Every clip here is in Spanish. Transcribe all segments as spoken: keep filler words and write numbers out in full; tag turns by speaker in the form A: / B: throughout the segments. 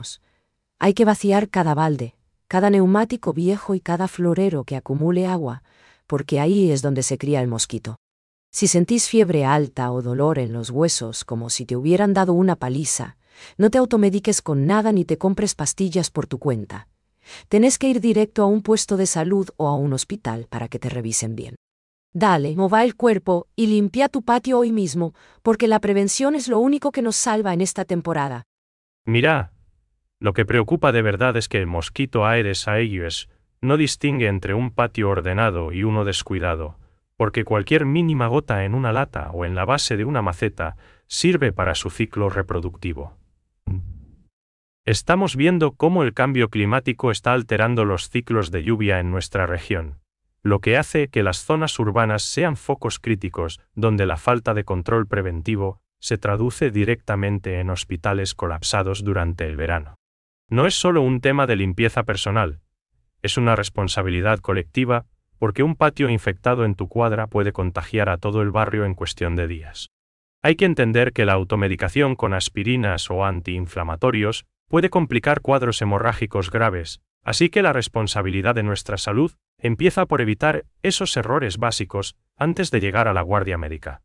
A: protegernos. Hay que vaciar cada balde, cada neumático viejo y cada florero que acumule agua, porque ahí es donde se cría el mosquito. Si sentís fiebre alta o dolor en los huesos como si te hubieran dado una paliza, no te automediques con nada ni te compres pastillas por tu cuenta. Tenés que ir directo a un puesto de salud o a un hospital para que te revisen bien. Dale, mova el cuerpo y limpia tu patio hoy mismo, porque la prevención es lo único que nos salva en esta temporada.
B: Mira, lo que preocupa de verdad es que el mosquito Aedes aegyes no distingue entre un patio ordenado y uno descuidado, porque cualquier mínima gota en una lata o en la base de una maceta sirve para su ciclo reproductivo. Estamos viendo cómo el cambio climático está alterando los ciclos de lluvia en nuestra región, lo que hace que las zonas urbanas sean focos críticos donde la falta de control preventivo se traduce directamente en hospitales colapsados durante el verano. No es solo un tema de limpieza personal, es una responsabilidad colectiva, porque un patio infectado en tu cuadra puede contagiar a todo el barrio en cuestión de días. Hay que entender que la automedicación con aspirinas o antiinflamatorios puede complicar cuadros hemorrágicos graves, así que la responsabilidad de nuestra salud empieza por evitar esos errores básicos antes de llegar a la guardia médica.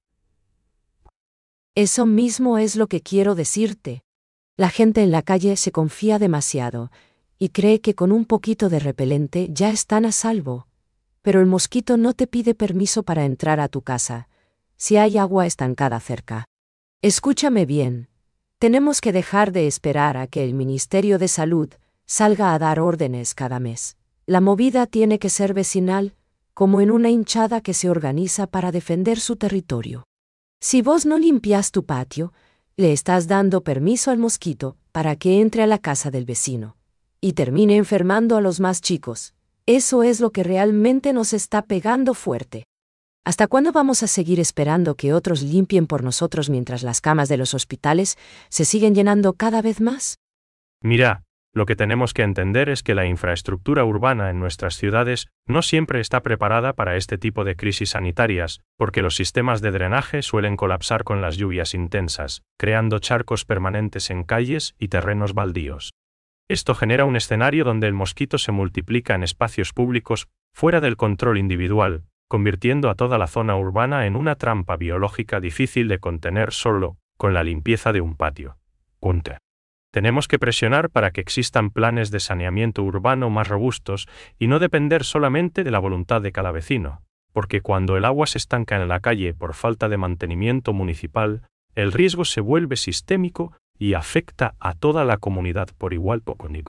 A: Eso mismo es lo que quiero decirte. La gente en la calle se confía demasiado y cree que con un poquito de repelente ya están a salvo. Pero el mosquito no te pide permiso para entrar a tu casa, si hay agua estancada cerca. Escúchame bien. Tenemos que dejar de esperar a que el Ministerio de Salud salga a dar órdenes cada mes. La movida tiene que ser vecinal, como en una hinchada que se organiza para defender su territorio. Si vos no limpias tu patio, le estás dando permiso al mosquito para que entre a la casa del vecino y termine enfermando a los más chicos. Eso es lo que realmente nos está pegando fuerte. ¿Hasta cuándo vamos a seguir esperando que otros limpien por nosotros mientras las camas de los hospitales se siguen llenando cada vez más?
B: Mira, lo que tenemos que entender es que la infraestructura urbana en nuestras ciudades no siempre está preparada para este tipo de crisis sanitarias, porque los sistemas de drenaje suelen colapsar con las lluvias intensas, creando charcos permanentes en calles y terrenos baldíos. Esto genera un escenario donde el mosquito se multiplica en espacios públicos fuera del control individual, convirtiendo a toda la zona urbana en una trampa biológica difícil de contener solo con la limpieza de un patio. Punto. Tenemos que presionar para que existan planes de saneamiento urbano más robustos y no depender solamente de la voluntad de cada vecino, porque cuando el agua se estanca en la calle por falta de mantenimiento municipal, el riesgo se vuelve sistémico y afecta a toda la comunidad por igual.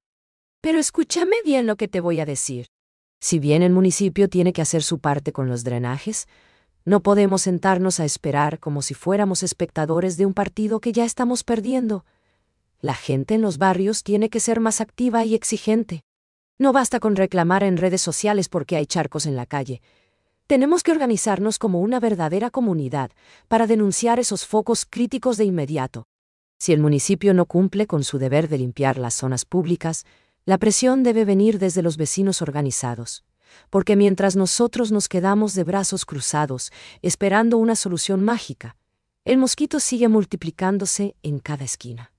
A: Pero escúchame bien lo que te voy a decir. Si bien el municipio tiene que hacer su parte con los drenajes, no podemos sentarnos a esperar como si fuéramos espectadores de un partido que ya estamos perdiendo. La gente en los barrios tiene que ser más activa y exigente. No basta con reclamar en redes sociales porque hay charcos en la calle. Tenemos que organizarnos como una verdadera comunidad para denunciar esos focos críticos de inmediato. Si el municipio no cumple con su deber de limpiar las zonas públicas, la presión debe venir desde los vecinos organizados, porque mientras nosotros nos quedamos de brazos cruzados esperando una solución mágica, el mosquito sigue multiplicándose en cada esquina.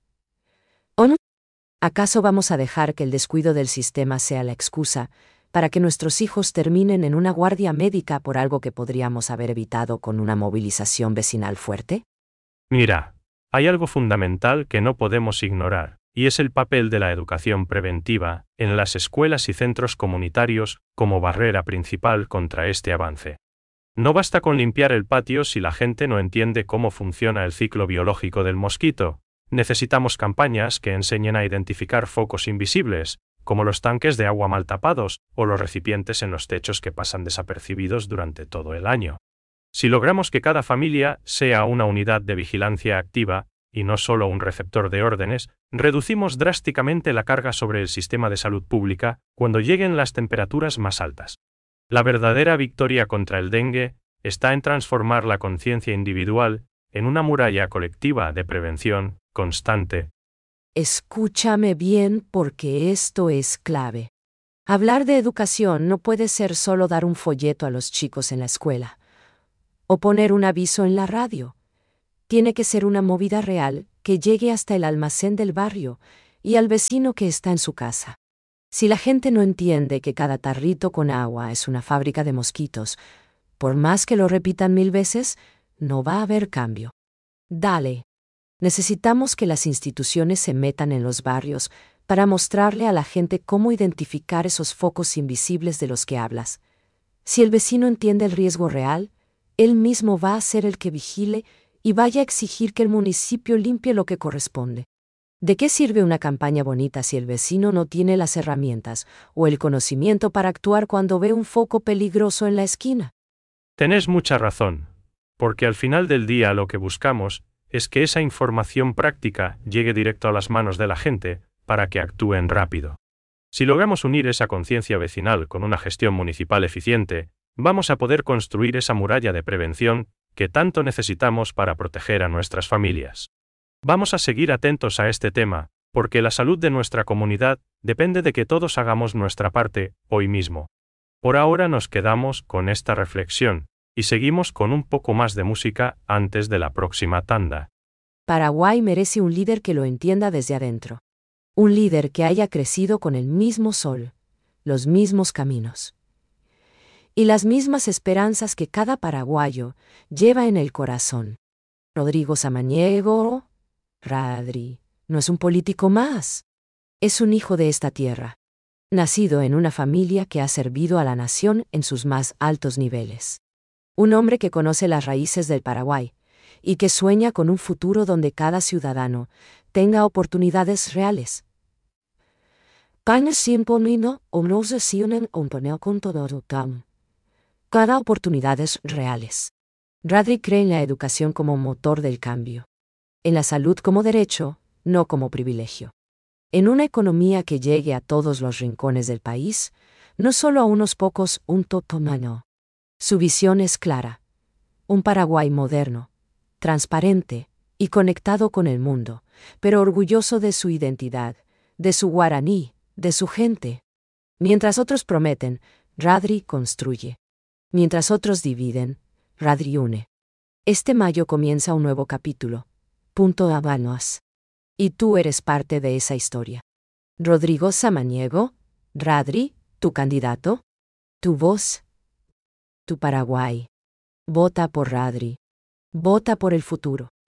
A: ¿O no? ¿Acaso vamos a dejar que el descuido del sistema sea la excusa para que nuestros hijos terminen en una guardia médica por algo que podríamos haber evitado con una movilización vecinal fuerte?
B: Mira, hay algo fundamental que no podemos ignorar, y es el papel de la educación preventiva en las escuelas y centros comunitarios como barrera principal contra este avance. No basta con limpiar el patio si la gente no entiende cómo funciona el ciclo biológico del mosquito. Necesitamos campañas que enseñen a identificar focos invisibles, como los tanques de agua mal tapados o los recipientes en los techos que pasan desapercibidos durante todo el año. Si logramos que cada familia sea una unidad de vigilancia activa, y no solo un receptor de órdenes, reducimos drásticamente la carga sobre el sistema de salud pública cuando lleguen las temperaturas más altas. La verdadera victoria contra el dengue está en transformar la conciencia individual en una muralla colectiva de prevención constante.
A: Escúchame bien porque esto es clave. Hablar de educación no puede ser solo dar un folleto a los chicos en la escuela o poner un aviso en la radio. Tiene que ser una movida real que llegue hasta el almacén del barrio, y al vecino que está en su casa. Si la gente no entiende que cada tarrito con agua es una fábrica de mosquitos, por más que lo repitan mil veces, no va a haber cambio. Dale. Necesitamos que las instituciones se metan en los barrios para mostrarle a la gente cómo identificar esos focos invisibles de los que hablas. Si el vecino entiende el riesgo real, él mismo va a ser el que vigile y vaya a exigir que el municipio limpie lo que corresponde. ¿De qué sirve una campaña bonita si el vecino no tiene las herramientas o el conocimiento para actuar cuando ve un foco peligroso en la esquina?
B: Tenés mucha razón, porque al final del día lo que buscamos es que esa información práctica llegue directo a las manos de la gente para que actúen rápido. Si logramos unir esa conciencia vecinal con una gestión municipal eficiente, vamos a poder construir esa muralla de prevención que tanto necesitamos para proteger a nuestras familias. Vamos a seguir atentos a este tema, porque la salud de nuestra comunidad depende de que todos hagamos nuestra parte, hoy mismo. Por ahora nos quedamos con esta reflexión, y seguimos con un poco más de música antes de la próxima tanda.
A: Paraguay merece un líder que lo entienda desde adentro. Un líder que haya crecido con el mismo sol, los mismos caminos y las mismas esperanzas que cada paraguayo lleva en el corazón. Rodrigo Samaniego, Radri, no es un político más. Es un hijo de esta tierra, nacido en una familia que ha servido a la nación en sus más altos niveles. Un hombre que conoce las raíces del Paraguay y que sueña con un futuro donde cada ciudadano tenga oportunidades reales. Cada oportunidades reales. Radri cree en la educación como motor del cambio. En la salud como derecho, no como privilegio. En una economía que llegue a todos los rincones del país, no solo a unos pocos, un totomano. Su visión es clara. Un Paraguay moderno, transparente y conectado con el mundo, pero orgulloso de su identidad, de su guaraní, de su gente. Mientras otros prometen, Radri construye. Mientras otros dividen, Radri une. Este mayo comienza un nuevo capítulo. Punto Habanos. Y tú eres parte de esa historia. Rodrigo Samaniego, Radri, tu candidato, tu voz, tu Paraguay. Vota por Radri. Vota por el futuro.